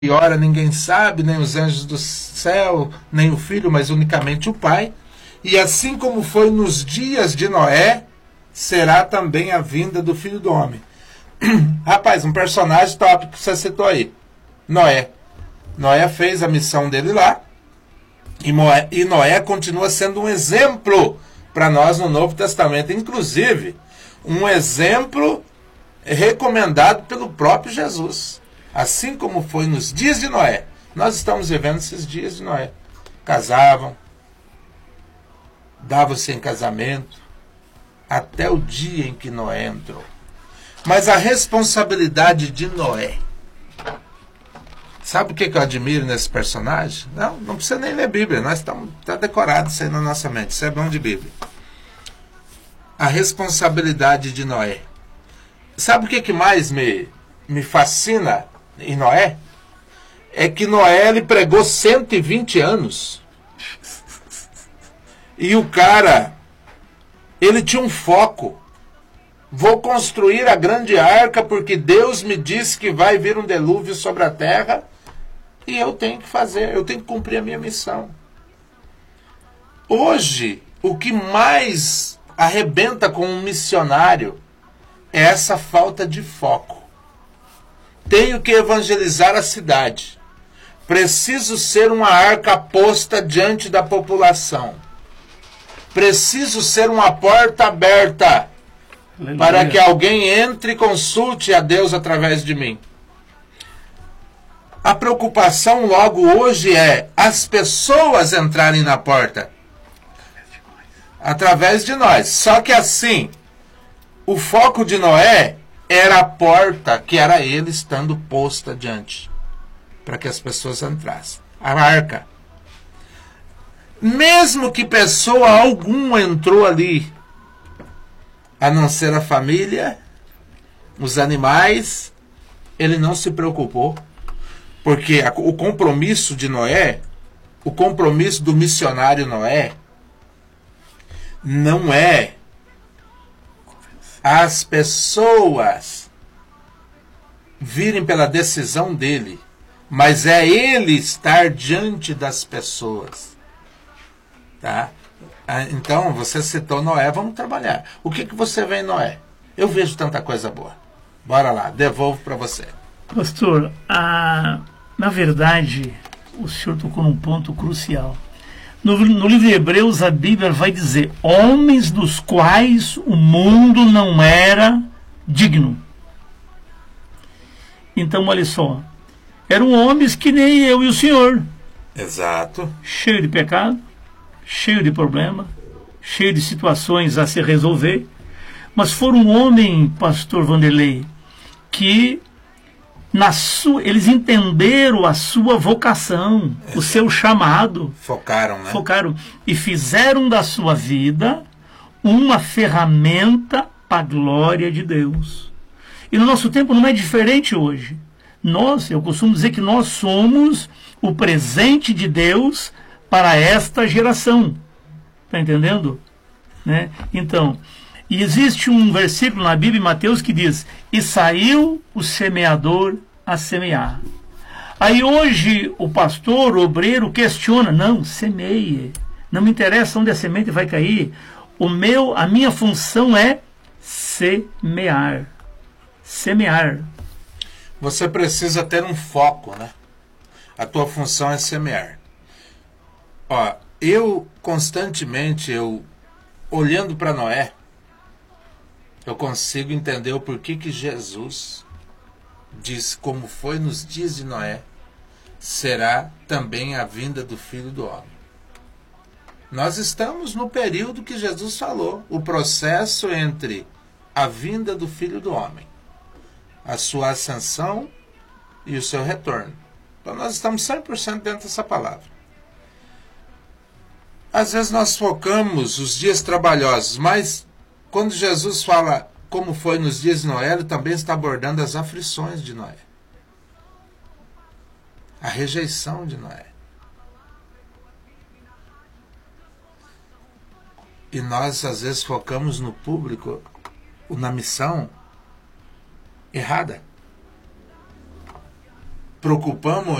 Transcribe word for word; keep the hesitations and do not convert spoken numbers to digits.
e hora ninguém sabe, nem os anjos do céu, nem o Filho, mas unicamente o Pai. E assim como foi nos dias de Noé, será também a vinda do Filho do Homem. Rapaz, um personagem top que você citou aí. Noé. Noé fez a missão dele lá. E Noé, e Noé continua sendo um exemplo para nós no Novo Testamento. Inclusive, um exemplo recomendado pelo próprio Jesus. Assim como foi nos dias de Noé. Nós estamos vivendo esses dias de Noé. Casavam, davam-se em casamento, até o dia em que Noé entrou. Mas a responsabilidade de Noé. Sabe o que eu admiro nesse personagem? Não, não precisa nem ler Bíblia. Nós estamos tá decorado isso aí na nossa mente. Isso é bom de Bíblia. A responsabilidade de Noé. Sabe o que, que mais me, me fascina em Noé? É que Noé ele pregou cento e vinte anos. E o cara, ele tinha um foco. Vou construir a grande arca porque Deus me disse que vai vir um dilúvio sobre a terra e eu tenho que fazer, eu tenho que cumprir a minha missão. Hoje, o que mais arrebenta com um missionário é essa falta de foco. Tenho que evangelizar a cidade. Preciso ser uma arca posta diante da população. Preciso ser uma porta aberta. Aleluia. Para que alguém entre e consulte a Deus através de mim. A preocupação logo hoje é as pessoas entrarem na porta. Através de nós. Só que assim, o foco de Noé era a porta que era ele estando posta diante. Para que as pessoas entrassem. A arca. Mesmo que pessoa alguma entrou ali, a não ser a família, os animais, ele não se preocupou, porque a, o compromisso de Noé, o compromisso do missionário Noé, não é as pessoas virem pela decisão dele, mas é ele estar diante das pessoas. Tá? Então, você citou Noé, vamos trabalhar. O que, que você vê em Noé? Eu vejo tanta coisa boa. Bora lá, devolvo para você. Pastor, a, na verdade, o senhor tocou num ponto crucial. No, no livro de Hebreus, a Bíblia vai dizer: homens dos quais o mundo não era digno. Então, olha só, eram homens que nem eu e o senhor. Exato. Cheio de pecado, cheio de problema, cheio de situações a se resolver, mas foram um homem, pastor Vanderlei, que na sua, eles entenderam a sua vocação, é. o seu chamado. Focaram, né? Focaram e fizeram da sua vida uma ferramenta para a glória de Deus. E no nosso tempo não é diferente hoje. Nós, eu costumo dizer que nós somos o presente de Deus para esta geração. Está entendendo? Né? Então, e existe um versículo na Bíblia, em Mateus, que diz: e saiu o semeador a semear. Aí hoje o pastor, o obreiro, questiona: não, semeie. Não me interessa onde a semente vai cair. O meu, a minha função é semear. Semear. Você precisa ter um foco, né? A tua função é semear. Ó, eu constantemente, eu olhando para Noé, eu consigo entender o porquê que Jesus diz: como foi nos dias de Noé, será também a vinda do Filho do Homem. Nós estamos no período que Jesus falou, o processo entre a vinda do Filho do Homem, a sua ascensão e o seu retorno. Então nós estamos cem por cento dentro dessa palavra. Às vezes nós focamos os dias trabalhosos, mas quando Jesus fala como foi nos dias de Noé, ele também está abordando as aflições de Noé. A rejeição de Noé. E nós às vezes focamos no público, na missão errada. preocupamos